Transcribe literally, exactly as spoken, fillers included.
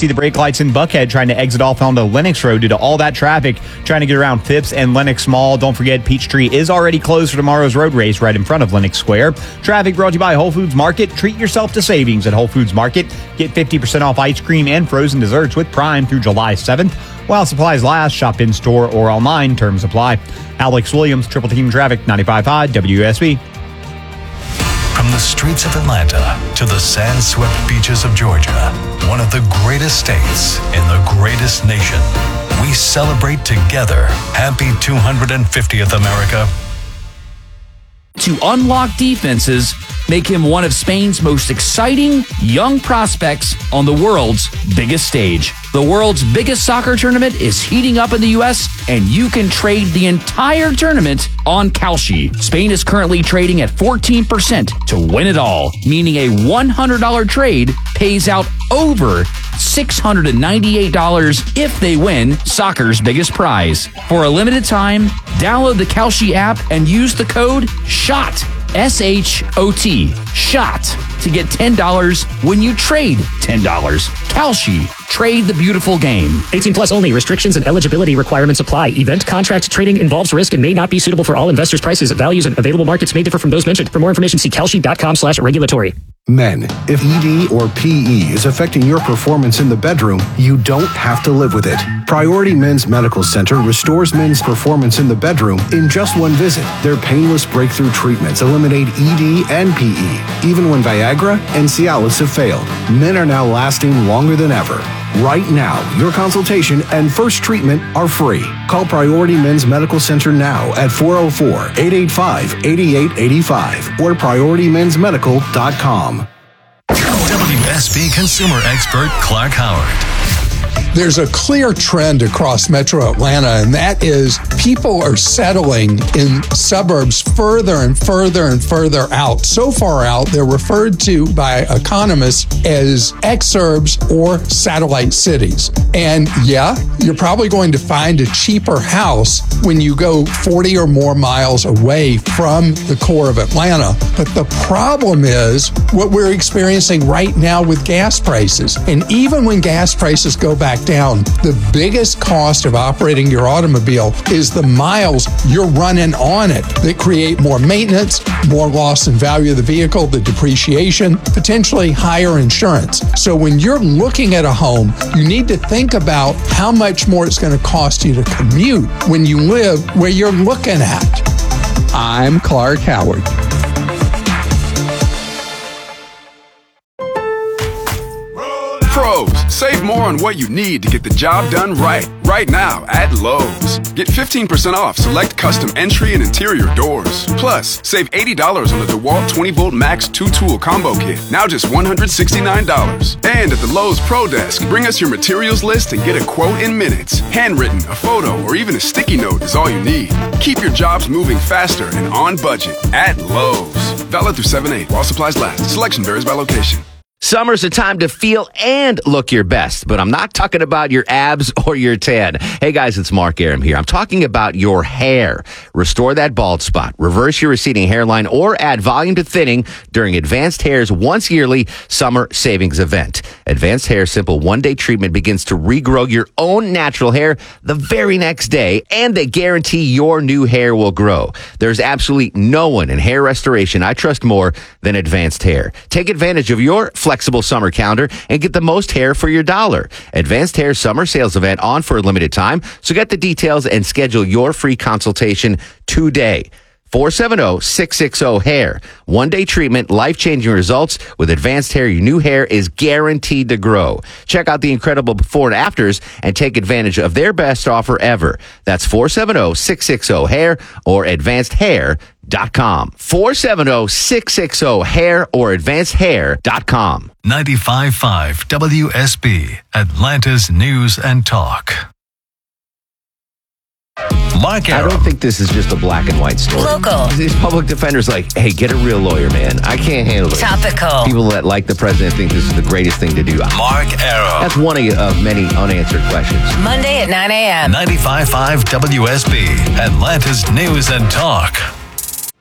See the brake lights in Buckhead trying to exit off onto Lenox Road due to all that traffic trying to get around Phipps and Lenox Mall. Don't forget, Peachtree is already closed for tomorrow's road race right in front of Lenox Square. Traffic brought to you by Whole Foods Market. Treat yourself to savings at Whole Foods Market. Get fifty percent off ice cream and frozen desserts with Prime through July seventh. While supplies last, shop in store or online. Terms apply. Alex Williams, Triple Team Traffic, ninety-five point five W S B. From the streets of Atlanta to the sand-swept beaches of Georgia, one of the greatest states in the greatest nation, we celebrate together. Happy two hundred fiftieth, America. To unlock defenses, make him one of Spain's most exciting young prospects on the world's biggest stage. The world's biggest soccer tournament is heating up in the U S, and you can trade the entire tournament on Kalshi. Spain is currently trading at fourteen percent to win it all, meaning a one hundred dollars trade pays out over six hundred ninety-eight dollars if they win soccer's biggest prize. For a limited time, download the Kalshi app and use the code SHOT, S H O T, SHOT, to get ten dollars when you trade ten dollars. Kalshi, trade the beautiful game. eighteen plus only. Restrictions and eligibility requirements apply. Event contract trading involves risk and may not be suitable for all investors. Prices, values, and available markets may differ from those mentioned. For more information, see kalshi.com slash regulatory. Men, if E D or P E is affecting your performance in the bedroom, you don't have to live with it. Priority Men's Medical Center restores men's performance in the bedroom in just one visit. Their painless breakthrough treatments eliminate E D and P E, even when Viagra and Cialis have failed. Men are now lasting longer than ever. Right now, your consultation and first treatment are free. Call Priority Men's Medical Center now at four oh four, eight eight five, eight eight eight five or priority mens medical dot com. W S B consumer expert Clark Howard. There's a clear trend across Metro Atlanta, and that is people are settling in suburbs further and further and further out. So far out, they're referred to by economists as exurbs or satellite cities. And yeah, you're probably going to find a cheaper house when you go forty or more miles away from the core of Atlanta. But the problem is what we're experiencing right now with gas prices. And even when gas prices go back down, the biggest cost of operating your automobile is the miles you're running on it that create more maintenance, more loss in value of the vehicle, the depreciation, potentially higher insurance. So when you're looking at a home, you need to think about how much more it's going to cost you to commute when you live where you're looking at. I'm Clark Howard. Pros, save more on what you need to get the job done right. Right now at Lowe's. Get fifteen percent off select custom entry and interior doors. Plus, save eighty dollars on the DeWalt twenty volt Max two tool combo kit. Now just one hundred sixty-nine dollars. And at the Lowe's Pro Desk, bring us your materials list and get a quote in minutes. Handwritten, a photo, or even a sticky note is all you need. Keep your jobs moving faster and on budget at Lowe's. Valid through seven eight while supplies last. Selection varies by location. Summer's a time to feel and look your best, but I'm not talking about your abs or your tan. Hey guys, it's Mark Aram here. I'm talking about your hair. Restore that bald spot, reverse your receding hairline, or add volume to thinning during Advanced Hair's once yearly summer savings event. Advanced Hair's simple one-day treatment begins to regrow your own natural hair the very next day, and they guarantee your new hair will grow. There's absolutely no one in hair restoration I trust more than Advanced Hair. Take advantage of your flexible summer calendar and get the most hair for your dollar. Advanced Hair summer sales event on for a limited time, so get the details and schedule your free consultation today. four seven zero, six six zero, hair. One-day treatment, life-changing results. With Advanced Hair, your new hair is guaranteed to grow. Check out the incredible before and afters and take advantage of their best offer ever. That's four seven zero, six six zero, hair or advanced hair dot com. four seven zero, six six zero, hair or advanced hair dot com. ninety-five point five W S B, Atlanta's News and Talk. Mark Aram. I don't think this is just a black and white story. Local. These public defenders like, hey, get a real lawyer, man. I can't handle it. Topical. People that like the president think this is the greatest thing to do. Mark Aram. That's one of, of many unanswered questions. Monday at nine a.m. ninety-five point five W S B, Atlanta's News and Talk.